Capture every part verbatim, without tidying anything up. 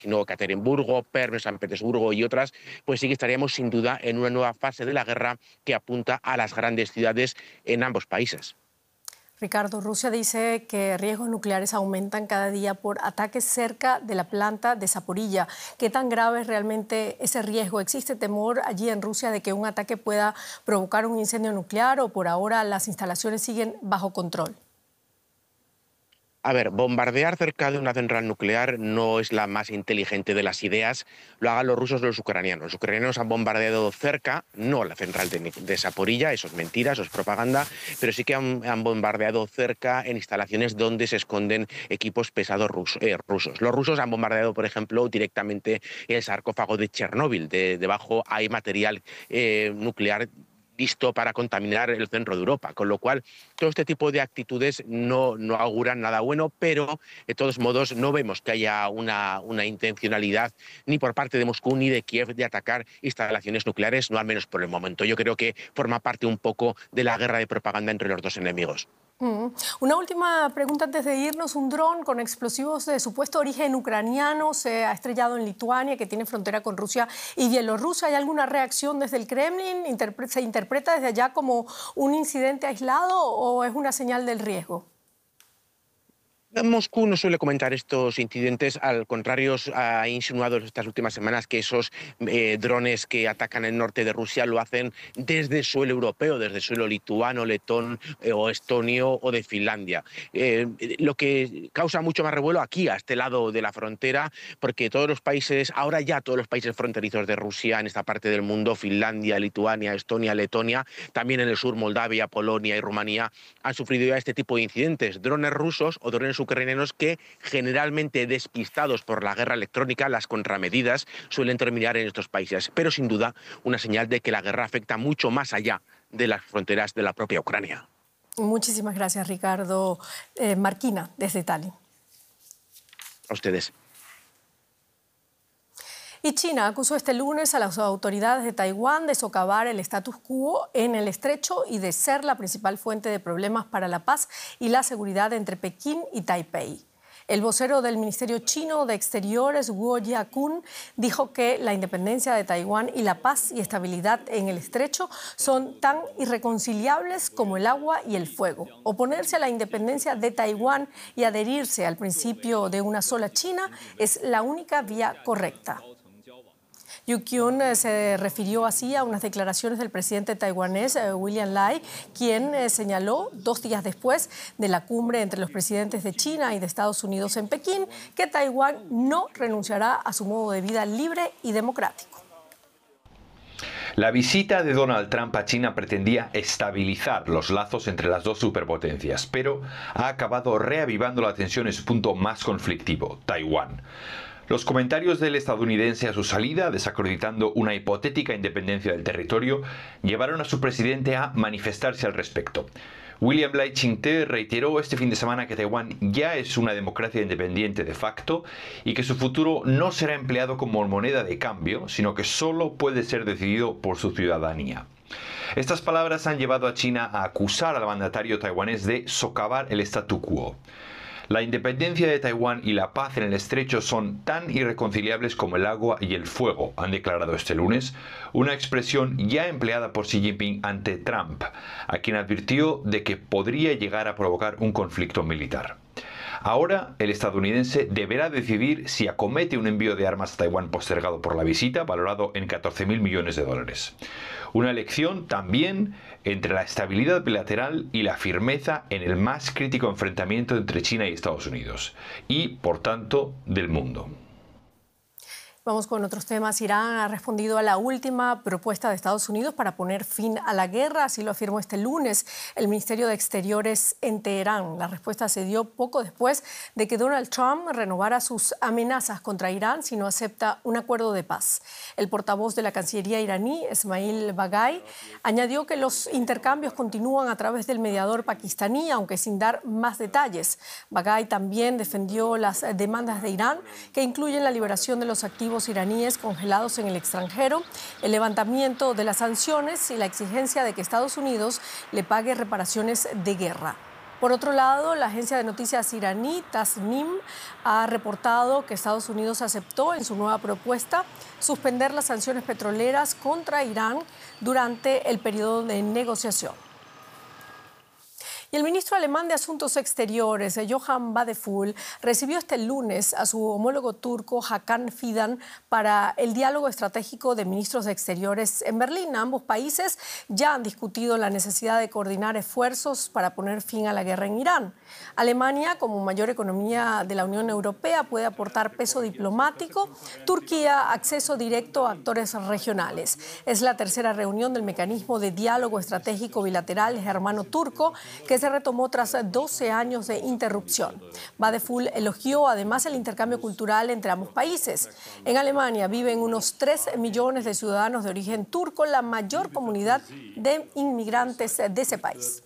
sino Ekaterimburgo, Perm, San Petersburgo y otras, pues sí que estaríamos sin duda en una nueva fase de la guerra que apunta a las grandes ciudades en ambos países. Ricardo, Rusia dice que riesgos nucleares aumentan cada día por ataques cerca de la planta de Zaporilla. ¿Qué tan grave es realmente ese riesgo? ¿Existe temor allí en Rusia de que un ataque pueda provocar un incendio nuclear o por ahora las instalaciones siguen bajo control? A ver, bombardear cerca de una central nuclear no es la más inteligente de las ideas, lo hagan los rusos o los ucranianos. Los ucranianos han bombardeado cerca, no la central de, de Zaporilla, eso es mentira, eso es propaganda, pero sí que han, han bombardeado cerca en instalaciones donde se esconden equipos pesados ruso, eh, rusos. Los rusos han bombardeado, por ejemplo, directamente el sarcófago de Chernóbil. De, debajo hay material eh, nuclear listo para contaminar el centro de Europa, con lo cual todo este tipo de actitudes no, no auguran nada bueno, pero de todos modos no vemos que haya una, una intencionalidad ni por parte de Moscú ni de Kiev de atacar instalaciones nucleares, no al menos por el momento. Yo creo que forma parte un poco de la guerra de propaganda entre los dos enemigos. Mm. Una última pregunta antes de irnos. Un dron con explosivos de supuesto origen ucraniano se ha estrellado en Lituania, que tiene frontera con Rusia y Bielorrusia. ¿Hay alguna reacción desde el Kremlin? ¿Se interpreta desde allá como un incidente aislado o es una señal del riesgo? Moscú no suele comentar estos incidentes, al contrario, ha insinuado estas últimas semanas que esos eh, drones que atacan el norte de Rusia lo hacen desde suelo europeo, desde suelo lituano, letón eh, o estonio o de Finlandia. Eh, lo que causa mucho más revuelo aquí, a este lado de la frontera, porque todos los países, ahora ya todos los países fronterizos de Rusia en esta parte del mundo, Finlandia, Lituania, Estonia, Letonia, también en el sur Moldavia, Polonia y Rumanía, han sufrido ya este tipo de incidentes. Drones rusos o drones ucranianos que, generalmente despistados por la guerra electrónica, las contramedidas, suelen terminar en estos países. Pero sin duda una señal de que la guerra afecta mucho más allá de las fronteras de la propia Ucrania. Muchísimas gracias, Ricardo. Eh, Marquina, desde Tallinn. A ustedes. Y China acusó este lunes a las autoridades de Taiwán de socavar el status quo en el estrecho y de ser la principal fuente de problemas para la paz y la seguridad entre Pekín y Taipei. El vocero del Ministerio Chino de Exteriores, Guo Jiakun, dijo que la independencia de Taiwán y la paz y estabilidad en el estrecho son tan irreconciliables como el agua y el fuego. Oponerse a la independencia de Taiwán y adherirse al principio de una sola China es la única vía correcta. Yu Kyun se refirió así a unas declaraciones del presidente taiwanés William Lai, quien señaló dos días después de la cumbre entre los presidentes de China y de Estados Unidos en Pekín que Taiwán no renunciará a su modo de vida libre y democrático. La visita de Donald Trump a China pretendía estabilizar los lazos entre las dos superpotencias, pero ha acabado reavivando la tensión en su punto más conflictivo, Taiwán. Los comentarios del estadounidense a su salida, desacreditando una hipotética independencia del territorio, llevaron a su presidente a manifestarse al respecto. William Lai Ching-te reiteró este fin de semana que Taiwán ya es una democracia independiente de facto y que su futuro no será empleado como moneda de cambio, sino que solo puede ser decidido por su ciudadanía. Estas palabras han llevado a China a acusar al mandatario taiwanés de socavar el statu quo. La independencia de Taiwán y la paz en el estrecho son tan irreconciliables como el agua y el fuego, han declarado este lunes, una expresión ya empleada por Xi Jinping ante Trump, a quien advirtió de que podría llegar a provocar un conflicto militar. Ahora, el estadounidense deberá decidir si acomete un envío de armas a Taiwán postergado por la visita, valorado en catorce mil millones de dólares. Una elección también entre la estabilidad bilateral y la firmeza en el más crítico enfrentamiento entre China y Estados Unidos, y, por tanto, del mundo. Vamos con otros temas. Irán ha respondido a la última propuesta de Estados Unidos para poner fin a la guerra, así lo afirmó este lunes el Ministerio de Exteriores en Teherán. La respuesta se dio poco después de que Donald Trump renovara sus amenazas contra Irán si no acepta un acuerdo de paz. El portavoz de la Cancillería iraní, Esmail Baghai, añadió que los intercambios continúan a través del mediador pakistaní, aunque sin dar más detalles. Baghai también defendió las demandas de Irán, que incluyen la liberación de los activos iraníes congelados en el extranjero, el levantamiento de las sanciones y la exigencia de que Estados Unidos le pague reparaciones de guerra. Por otro lado, la agencia de noticias iraní Tasnim ha reportado que Estados Unidos aceptó en su nueva propuesta suspender las sanciones petroleras contra Irán durante el periodo de negociación. Y el ministro alemán de Asuntos Exteriores, Johann Wadephul, recibió este lunes a su homólogo turco Hakan Fidan para el diálogo estratégico de ministros de Exteriores en Berlín. Ambos países ya han discutido la necesidad de coordinar esfuerzos para poner fin a la guerra en Irán. Alemania, como mayor economía de la Unión Europea, puede aportar peso diplomático. Turquía, acceso directo a actores regionales. Es la tercera reunión del mecanismo de diálogo estratégico bilateral germano-turco que se retomó tras doce años de interrupción. Wadephul elogió además el intercambio cultural entre ambos países. En Alemania viven unos tres millones de ciudadanos de origen turco, la mayor comunidad de inmigrantes de ese país.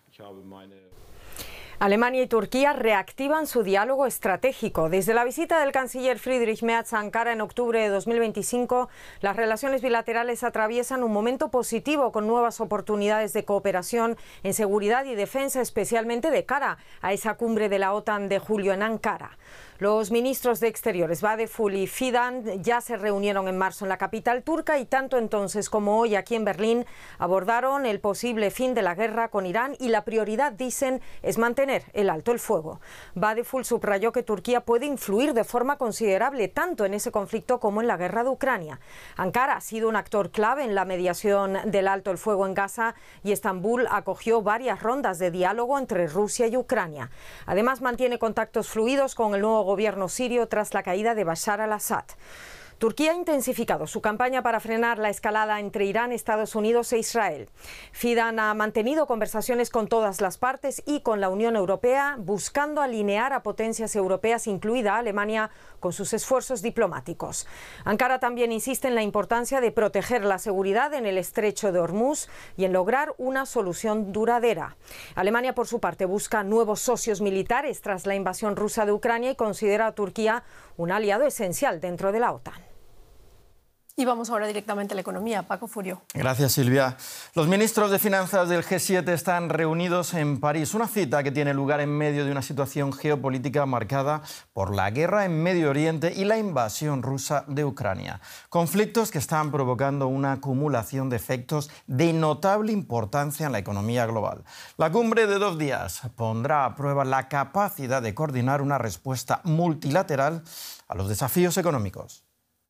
Alemania y Turquía reactivan su diálogo estratégico. Desde la visita del canciller Friedrich Merz a Ankara en octubre de dos mil veinticinco, las relaciones bilaterales atraviesan un momento positivo con nuevas oportunidades de cooperación en seguridad y defensa, especialmente de cara a esa cumbre de la OTAN de julio en Ankara. Los ministros de Exteriores Wadephul y Fidan ya se reunieron en marzo en la capital turca y tanto entonces como hoy aquí en Berlín abordaron el posible fin de la guerra con Irán y la prioridad, dicen, es mantener el alto el fuego. Wadephul subrayó que Turquía puede influir de forma considerable tanto en ese conflicto como en la guerra de Ucrania. Ankara ha sido un actor clave en la mediación del alto el fuego en Gaza y Estambul acogió varias rondas de diálogo entre Rusia y Ucrania. Además, mantiene contactos fluidos con el nuevo gobierno sirio tras la caída de Bashar al-Assad. Turquía ha intensificado su campaña para frenar la escalada entre Irán, Estados Unidos e Israel. Fidan ha mantenido conversaciones con todas las partes y con la Unión Europea, buscando alinear a potencias europeas, incluida Alemania, con sus esfuerzos diplomáticos. Ankara también insiste en la importancia de proteger la seguridad en el estrecho de Hormuz y en lograr una solución duradera. Alemania, por su parte, busca nuevos socios militares tras la invasión rusa de Ucrania y considera a Turquía un aliado esencial dentro de la OTAN. Y vamos ahora directamente a la economía. Paco Furio. Gracias, Silvia. Los ministros de Finanzas del G siete están reunidos en París. Una cita que tiene lugar en medio de una situación geopolítica marcada por la guerra en Medio Oriente y la invasión rusa de Ucrania. Conflictos que están provocando una acumulación de efectos de notable importancia en la economía global. La cumbre de dos días pondrá a prueba la capacidad de coordinar una respuesta multilateral a los desafíos económicos.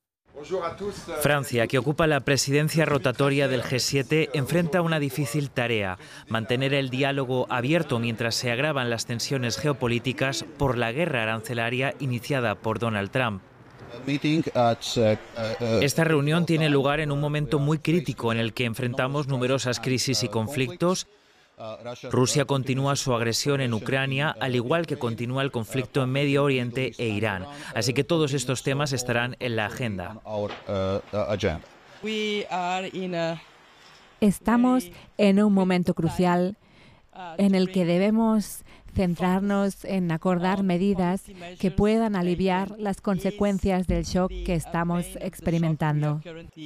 Francia, que ocupa la presidencia rotatoria del G siete, enfrenta una difícil tarea: mantener el diálogo abierto mientras se agravan las tensiones geopolíticas por la guerra arancelaria iniciada por Donald Trump. Esta reunión tiene lugar en un momento muy crítico en el que enfrentamos numerosas crisis y conflictos. Rusia continúa su agresión en Ucrania, al igual que continúa el conflicto en Medio Oriente e Irán. Así que todos estos temas estarán en la agenda. Estamos en un momento crucial en el que debemos centrarnos en acordar medidas que puedan aliviar las consecuencias del shock que estamos experimentando.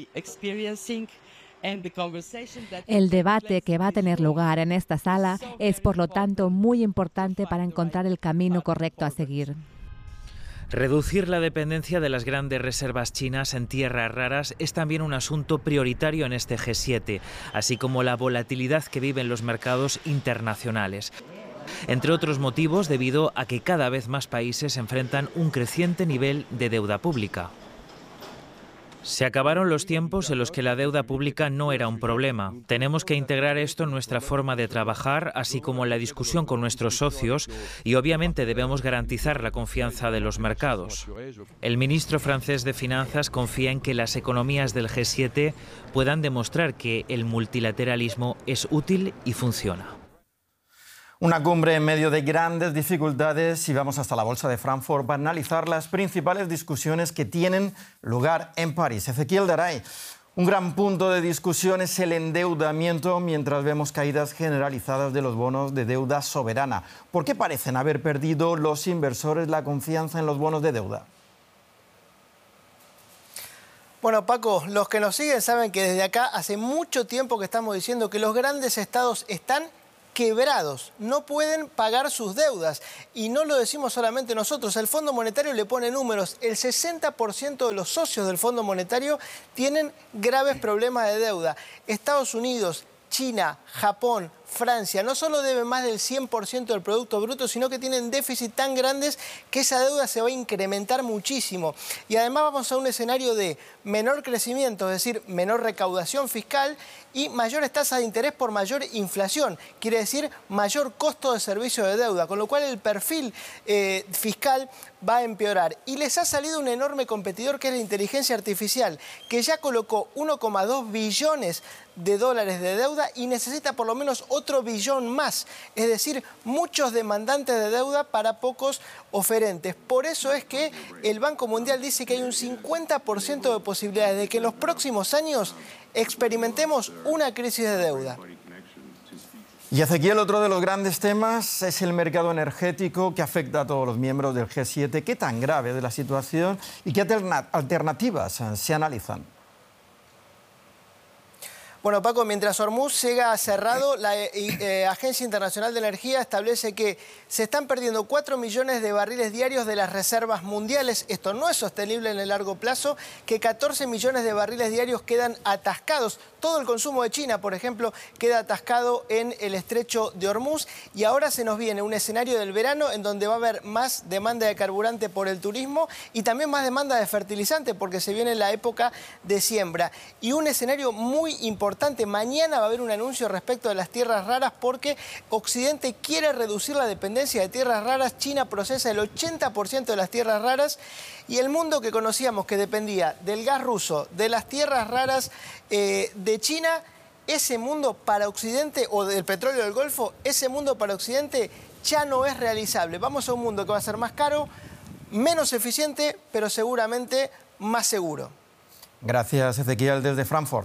El debate que va a tener lugar en esta sala es, por lo tanto, muy importante para encontrar el camino correcto a seguir. Reducir la dependencia de las grandes reservas chinas en tierras raras es también un asunto prioritario en este G siete, así como la volatilidad que viven los mercados internacionales. Entre otros motivos, debido a que cada vez más países enfrentan un creciente nivel de deuda pública. Se acabaron los tiempos en los que la deuda pública no era un problema. Tenemos que integrar esto en nuestra forma de trabajar, así como en la discusión con nuestros socios, y obviamente debemos garantizar la confianza de los mercados. El ministro francés de Finanzas confía en que las economías del G siete puedan demostrar que el multilateralismo es útil y funciona. Una cumbre en medio de grandes dificultades y vamos hasta la Bolsa de Frankfurt para analizar las principales discusiones que tienen lugar en París. Ezequiel Daray, un gran punto de discusión es el endeudamiento mientras vemos caídas generalizadas de los bonos de deuda soberana. ¿Por qué parecen haber perdido los inversores la confianza en los bonos de deuda? Bueno, Paco, los que nos siguen saben que desde acá hace mucho tiempo que estamos diciendo que los grandes estados están quebrados, no pueden pagar sus deudas. Y no lo decimos solamente nosotros, el Fondo Monetario le pone números. El sesenta por ciento de los socios del Fondo Monetario tienen graves problemas de deuda. Estados Unidos, China, Japón, Francia no solo deben más del cien por ciento del Producto Bruto, sino que tienen déficit tan grandes que esa deuda se va a incrementar muchísimo. Y además vamos a un escenario de menor crecimiento, es decir, menor recaudación fiscal y mayores tasas de interés por mayor inflación. Quiere decir mayor costo de servicio de deuda, con lo cual el perfil eh, fiscal va a empeorar. Y les ha salido un enorme competidor que es la inteligencia artificial, que ya colocó uno coma dos billones de dólares de deuda y necesita por lo menos otro billón más. Es decir, muchos demandantes de deuda para pocos oferentes. Por eso es que el Banco Mundial dice que hay un cincuenta por ciento de posibilidades de que en los próximos años experimentemos una crisis de deuda. Y Ezequiel, otro de los grandes temas es el mercado energético que afecta a todos los miembros del G siete. ¿Qué tan grave es la situación y qué alternativas se analizan? Bueno, Paco, mientras Hormuz siga cerrado, la eh, eh, Agencia Internacional de Energía establece que se están perdiendo cuatro millones de barriles diarios de las reservas mundiales. Esto no es sostenible en el largo plazo, que catorce millones de barriles diarios quedan atascados. Todo el consumo de China, por ejemplo, queda atascado en el estrecho de Hormuz. Y ahora se nos viene un escenario del verano en donde va a haber más demanda de carburante por el turismo y también más demanda de fertilizante porque se viene la época de siembra. Y un escenario muy importante. Mañana va a haber un anuncio respecto de las tierras raras porque Occidente quiere reducir la dependencia de tierras raras. China procesa el ochenta por ciento de las tierras raras y el mundo que conocíamos que dependía del gas ruso, de las tierras raras eh, de China, ese mundo para Occidente, o del petróleo del Golfo, ese mundo para Occidente ya no es realizable. Vamos a un mundo que va a ser más caro, menos eficiente, pero seguramente más seguro. Gracias, Ezequiel, desde Frankfurt.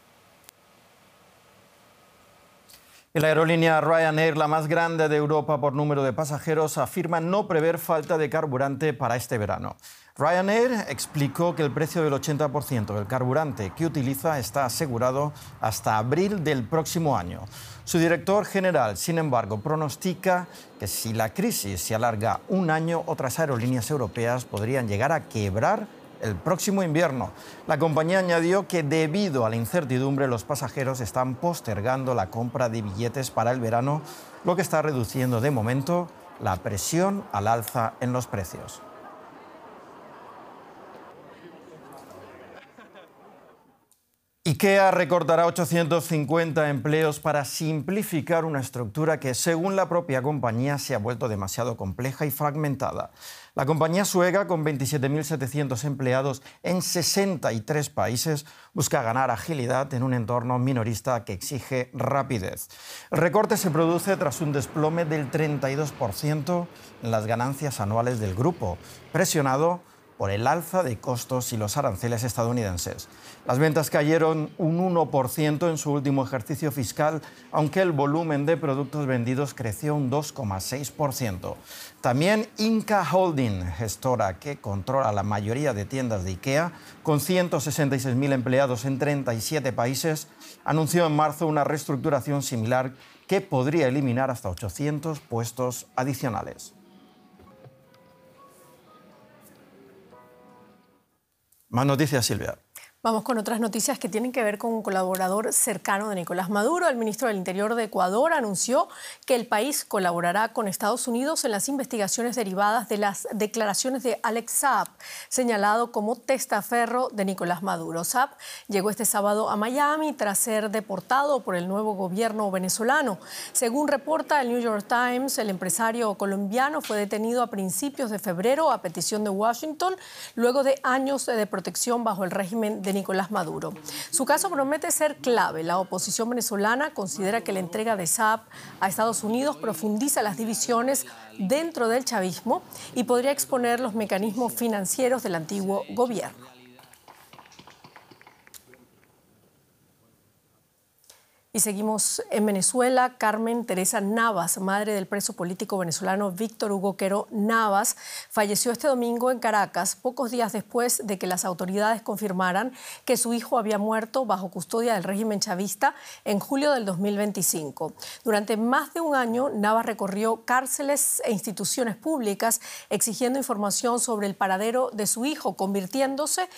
La aerolínea Ryanair, la más grande de Europa por número de pasajeros, afirma no prever falta de carburante para este verano. Ryanair explicó que el precio del ochenta por ciento del carburante que utiliza está asegurado hasta abril del próximo año. Su director general, sin embargo, pronostica que si la crisis se alarga un año, otras aerolíneas europeas podrían llegar a quebrar el próximo invierno. La compañía añadió que debido a la incertidumbre los pasajeros están postergando la compra de billetes para el verano, lo que está reduciendo de momento la presión al alza en los precios. IKEA recortará ochocientos cincuenta empleos para simplificar una estructura que, según la propia compañía, se ha vuelto demasiado compleja y fragmentada. La compañía sueca, con veintisiete mil setecientos empleados en sesenta y tres países, busca ganar agilidad en un entorno minorista que exige rapidez. El recorte se produce tras un desplome del treinta y dos por ciento en las ganancias anuales del grupo, presionado por el alza de costos y los aranceles estadounidenses. Las ventas cayeron un uno por ciento en su último ejercicio fiscal, aunque el volumen de productos vendidos creció un dos coma seis por ciento. También Inca Holding, gestora que controla la mayoría de tiendas de IKEA, con ciento sesenta y seis mil empleados en treinta y siete países, anunció en marzo una reestructuración similar que podría eliminar hasta ochocientos puestos adicionales. Más noticias, Silvia. Vamos con otras noticias que tienen que ver con un colaborador cercano de Nicolás Maduro. El ministro del Interior de Ecuador anunció que el país colaborará con Estados Unidos en las investigaciones derivadas de las declaraciones de Alex Saab, señalado como testaferro de Nicolás Maduro. Saab llegó este sábado a Miami tras ser deportado por el nuevo gobierno venezolano. Según reporta el New York Times, el empresario colombiano fue detenido a principios de febrero a petición de Washington, luego de años de protección bajo el régimen de Nicolás Maduro. Su caso promete ser clave. La oposición venezolana considera que la entrega de Saab a Estados Unidos profundiza las divisiones dentro del chavismo y podría exponer los mecanismos financieros del antiguo gobierno. Y seguimos en Venezuela. Carmen Teresa Navas, madre del preso político venezolano Víctor Hugo Quero Navas, falleció este domingo en Caracas, pocos días después de que las autoridades confirmaran que su hijo había muerto bajo custodia del régimen chavista en julio del dos mil veinticinco. Durante más de un año, Navas recorrió cárceles e instituciones públicas exigiendo información sobre el paradero de su hijo, convirtiéndose